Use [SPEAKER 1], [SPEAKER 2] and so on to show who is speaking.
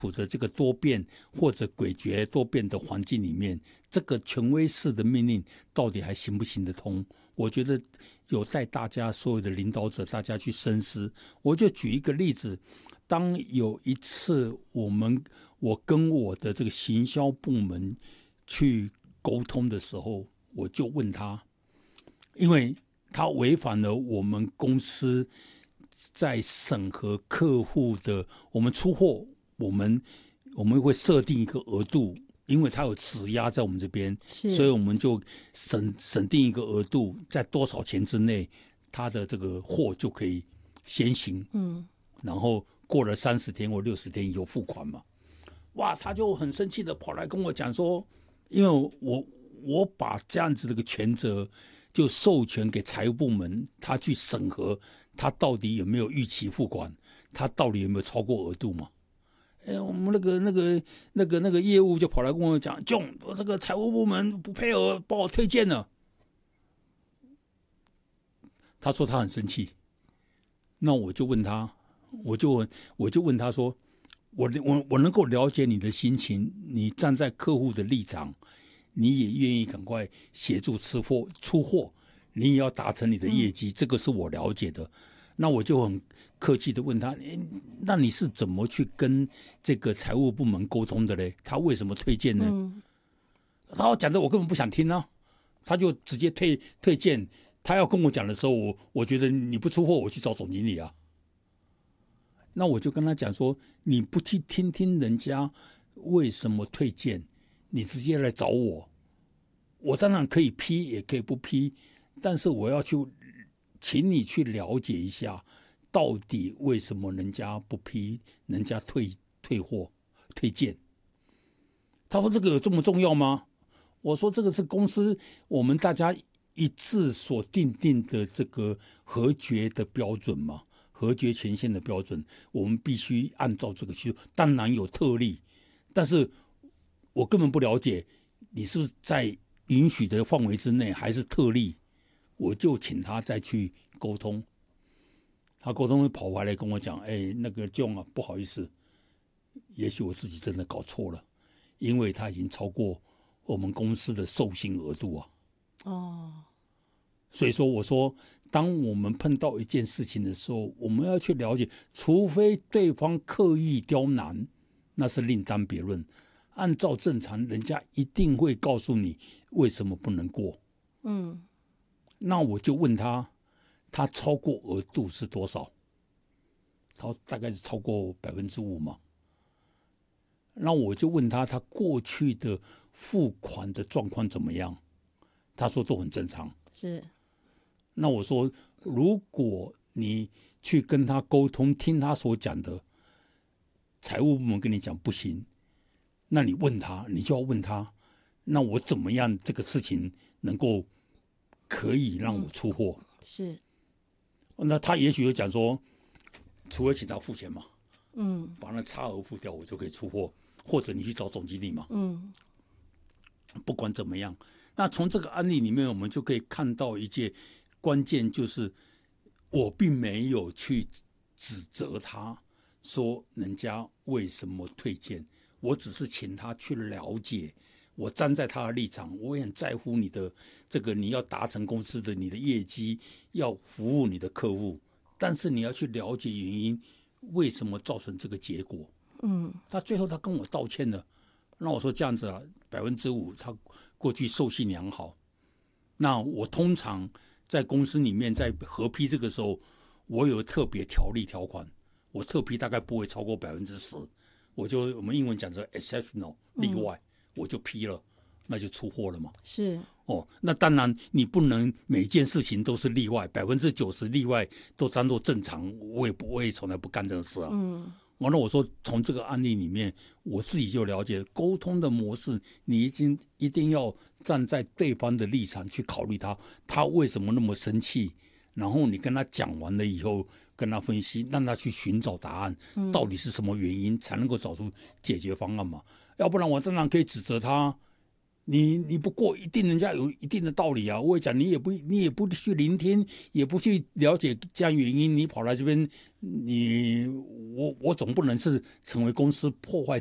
[SPEAKER 1] 处的这个多变或者诡谲多变的环境里面，这个权威式的命令到底还行不行得通？我觉得有待大家所有的领导者大家去深思。我就举一个例子，当有一次我跟我的这个行销部门去沟通的时候，我就问他，因为他违反了我们公司在审核客户的，我们出货，我们会设定一个额度，因为他有质押在我们这边，所以我们就审定一个额度，在多少钱之内，他的这个货就可以先行，然后过了30天或60天有付款嘛。哇，他就很生气的跑来跟我讲说，因为我把这样子的一个权责就授权给财务部门，他去审核他到底有没有逾期付款，他到底有没有超过额度嘛？我们那个业务就跑来跟我讲 ，John， 这个财务部门不配合，把我推荐了。他说他很生气，那我就问他，我就问他说，我能够了解你的心情，你站在客户的立场，你也愿意赶快协助出货，你也要达成你的业绩，这个是我了解的。那我就很客气的问他，那你是怎么去跟这个财务部门沟通的嘞？他为什么推荐呢？他讲的我根本不想听啊，他就直接推荐。他要跟我讲的时候，我觉得你不出货，我去找总经理啊。那我就跟他讲说，你不去听听人家为什么推荐，你直接来找我，我当然可以批，也可以不批，但是我要去请你去了解一下，到底为什么人家不批，人家退货推荐。他说这个有这么重要吗？我说这个是公司我们大家一致所定的这个核决的标准嘛，核决权限的标准，我们必须按照这个去。当然有特例，但是我根本不了解你是不是在允许的范围之内，还是特例。我就请他再去沟通，他沟通跑回来跟我讲，那个 John 啊，不好意思，也许我自己真的搞错了，因为他已经超过我们公司的授信额度啊。所以说我说，当我们碰到一件事情的时候，我们要去了解，除非对方刻意刁难，那是另当别论。按照正常，人家一定会告诉你为什么不能过。那我就问他，他超过额度是多少？他大概是超过5%嘛。那我就问他，他过去的付款的状况怎么样？他说都很正常。
[SPEAKER 2] 是。
[SPEAKER 1] 那我说，如果你去跟他沟通，听他所讲的，财务部门跟你讲不行，那你问他，你就要问他，那我怎么样这个事情能够可以让我出货？
[SPEAKER 2] 是。
[SPEAKER 1] 那他也许会讲说，除了请他付钱嘛，把那差额付掉，我就可以出货，或者你去找总经理嘛，不管怎么样。那从这个案例里面，我们就可以看到一件关键，就是我并没有去指责他说人家为什么推荐，我只是请他去了解，我站在他的立场，我也很在乎你的这个，你要达成公司的你的业绩，要服务你的客户，但是你要去了解原因，为什么造成这个结果。他最后他跟我道歉了。那我说这样子啊，5%他过去授信良好。那我通常在公司里面在核批这个时候，我有特别条款，我特批大概不会超过10%，我们英文讲着 exceptional 例外，我就批了，那就出货了嘛。
[SPEAKER 2] 是。
[SPEAKER 1] 那当然你不能每件事情都是例外，90%例外都当作正常，我也从来不干这个事啊。完了，我说从这个案例里面，我自己就了解沟通的模式，你一定要站在对方的立场去考虑他为什么那么生气，然后你跟他讲完了以后，跟他分析，让他去寻找答案，到底是什么原因，才能够找出解决方案嘛。要不然我当然可以指责他， 你不过一定人家有一定的道理啊。我也讲你也不去聆听，也不去了解这样原因，你跑来这边，我总不能是成为公司破坏